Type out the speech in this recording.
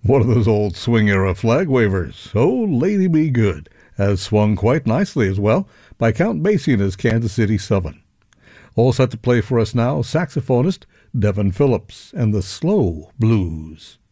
One of those old swing-era flag wavers, "Oh, Lady Be Good," has swung quite nicely as well by Count Basie and his Kansas City 7. All set to play for us now, saxophonist Devin Phillips and the Slow Blues.